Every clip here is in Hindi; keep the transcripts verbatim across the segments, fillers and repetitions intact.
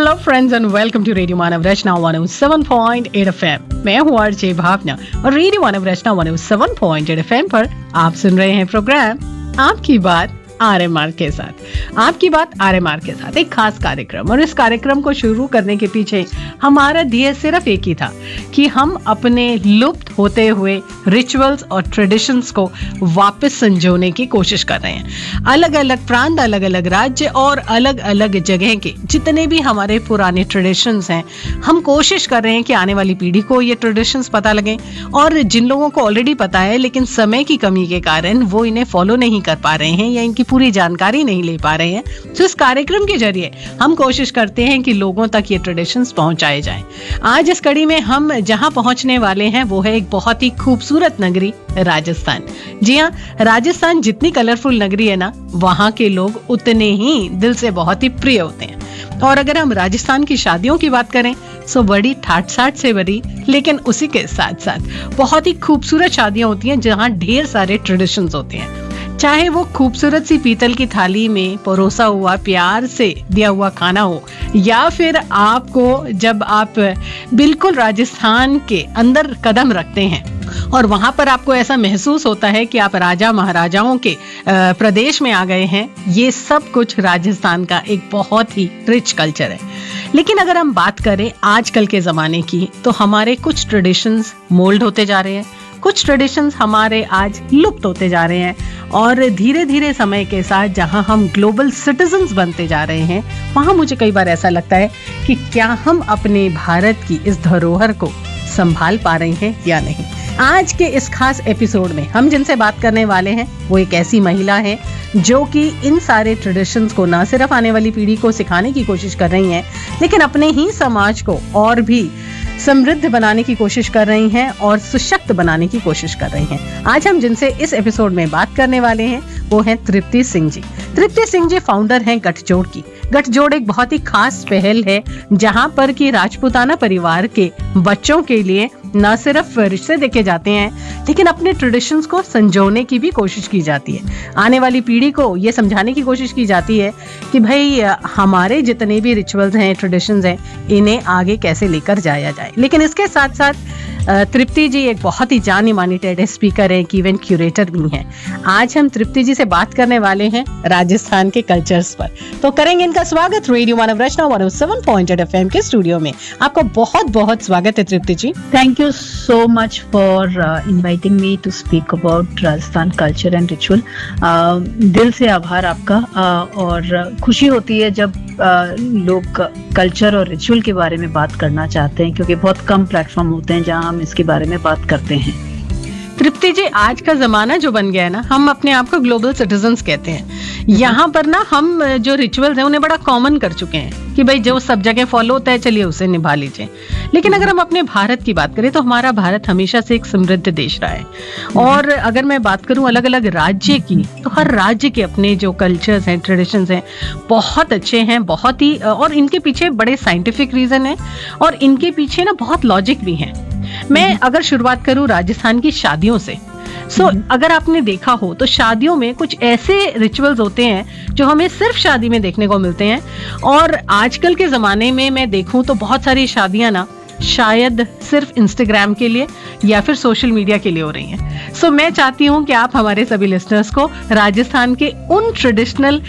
Hello friends and welcome to radio Manav Rachna one O seven point eight F M. मैं हूँ आरजे भावना और रेडियो मानव रचना one O seven point eight F M पर आप सुन रहे हैं प्रोग्राम आपकी बात आरएमआर के साथ। आपकी बात आरएमआर के साथ एक खास कार्यक्रम, और इस कार्यक्रम को शुरू करने के पीछे हमारा ध्येय सिर्फ एक ही था कि हम अपने लुप्त होते हुए रिचुअल्स और ट्रेडिशंस को वापस संजोने की कोशिश कर रहे हैं। अलग अलग प्रांत, अलग अलग राज्य और अलग अलग जगह के जितने भी हमारे पुराने ट्रेडिशंस हैं, हम कोशिश कर रहे हैं कि आने वाली पीढ़ी को ये ट्रेडिशंस पता लगे, और जिन लोगों को ऑलरेडी पता है लेकिन समय की कमी के कारण वो इन्हें फॉलो नहीं कर पा रहे हैं या इनकी पूरी जानकारी नहीं ले पा रहे हैं, तो इस कार्यक्रम के जरिए हम कोशिश करते हैं कि लोगों तक ये ट्रेडिशंस पहुंचाए जाएं। आज इस कड़ी में हम जहां पहुंचने वाले हैं वो है एक बहुत ही खूबसूरत नगरी राजस्थान। जी हाँ, राजस्थान जितनी कलरफुल नगरी है ना, वहां के लोग उतने ही दिल से बहुत ही प्रिय होते हैं। और अगर हम राजस्थान की शादियों की बात करें तो बड़ी ठाट साट से भरी, लेकिन उसी के साथ साथ बहुत ही खूबसूरत शादियां होती हैं जहां ढेर सारे ट्रेडिशंस होते हैं। चाहे वो खूबसूरत सी पीतल की थाली में परोसा हुआ प्यार से दिया हुआ खाना हो, या फिर आपको जब आप बिल्कुल राजस्थान के अंदर कदम रखते हैं और वहां पर आपको ऐसा महसूस होता है कि आप राजा महाराजाओं के प्रदेश में आ गए हैं। ये सब कुछ राजस्थान का एक बहुत ही रिच कल्चर है। लेकिन अगर हम बात करें आजकल के जमाने की, तो हमारे कुछ ट्रेडिशंस मोल्ड होते जा रहे हैं, कुछ ट्रेडिशंस हमारे आज लुप्त होते जा रहे हैं, और धीरे धीरे समय के साथ जहां हम ग्लोबल सिटीजन्स बनते जा रहे हैं, वहां मुझे कई बार ऐसा लगता है कि क्या हम अपने भारत की इस धरोहर को संभाल पा रहे हैं या नहीं। आज के इस खास एपिसोड में हम जिनसे बात करने वाले हैं वो एक ऐसी महिला है जो कि इन सारे ट्रेडिशंस को न सिर्फ आने वाली पीढ़ी को सिखाने की कोशिश कर रही हैं, लेकिन अपने ही समाज को और भी समृद्ध बनाने की कोशिश कर रही हैं और सशक्त बनाने की कोशिश कर रही हैं। आज हम जिनसे इस एपिसोड में बात करने वाले हैं वो हैं तृप्ति सिंह जी। तृप्ति सिंह जी फाउंडर हैं गठजोड़ की। गठजोड़ एक बहुत ही खास पहल है जहां पर कि राजपूताना परिवार के बच्चों के लिए न सिर्फ रिश्ते देखे जाते हैं, लेकिन अपने ट्रेडिशंस को संजोने की भी कोशिश की जाती है। आने वाली पीढ़ी को ये समझाने की कोशिश की जाती है कि भाई हमारे जितने भी रिचुअल्स हैं, ट्रेडिशंस हैं, इन्हें आगे कैसे लेकर जाया जाए। लेकिन इसके साथ साथ तृप्ति जी एक बहुत ही जानी मानी टेड स्पीकर है, इवेंट क्यूरेटर भी हैं। आज हम तृप्ति जी से बात करने वाले हैं राजस्थान के कल्चर्स पर, तो करेंगे इनका स्वागत रेडियो मानव रचना one O seven point eight F M के स्टूडियो में। आपका बहुत बहुत स्वागत है तृप्ति जी। Thank you so much for inviting me to speak about Rajasthan culture and ritual. दिल से आभार आपका, uh, और खुशी होती है जब uh, लोग कल्चर और रिचुअल के बारे में बात करना चाहते हैं, क्योंकि बहुत कम प्लेटफॉर्म होते हैं जहां हम इसके बारे में बात करते हैं। तृप्ति जी, आज का जमाना जो बन गया है ना, हम अपने आप को ग्लोबल सिटीजन्स कहते हैं। यहाँ पर ना हम जो रिचुअल्स हैं उन्हें बड़ा कॉमन कर चुके हैं कि भाई जो सब जगह फॉलो होता है चलिए उसे निभा लीजिए। लेकिन अगर हम अपने भारत की बात करें तो हमारा भारत हमेशा से एक समृद्ध देश रहा है, और अगर मैं बात करूं अलग अलग राज्य की, तो हर राज्य के अपने जो कल्चर्स हैं, ट्रेडिशंस हैं, बहुत अच्छे हैं, बहुत ही, और इनके पीछे बड़े साइंटिफिक रीजन है और इनके पीछे ना बहुत लॉजिक भी है। मैं अगर शुरुआत करूं राजस्थान की शादियों से, सो so, अगर आपने देखा हो तो शादियों में कुछ ऐसे रिचुअल्स होते हैं जो हमें सिर्फ शादी में देखने को मिलते हैं, और आजकल के जमाने में मैं देखूं तो बहुत सारी शादियां ना शायद सिर्फ इंस्टाग्राम के लिए या फिर सोशल मीडिया के लिए हो रही हैं। सो so, मैं चाहती हूं कि आप हमारे सभी लिसनर्स को राजस्थान के उन ट्रेडिशनल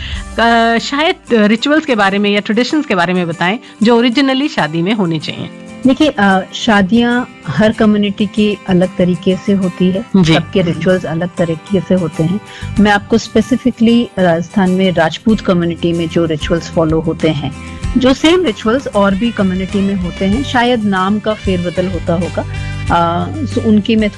शायद रिचुअल्स के बारे में या ट्रेडिशंस के बारे में बताएं जो ओरिजिनली शादी में होने चाहिए। देखिए, शादियां हर कम्युनिटी की अलग तरीके से होती है, सबके रिचुअल्स अलग तरीके से होते हैं। मैं आपको स्पेसिफिकली राजस्थान में राजपूत कम्युनिटी में जो रिचुअल्स फॉलो होते हैं, जो सेम रिचुअल्स और भी कम्युनिटी में होते हैं, शायद नाम का फेरबदल होता होगा, आ, so उनकी मैं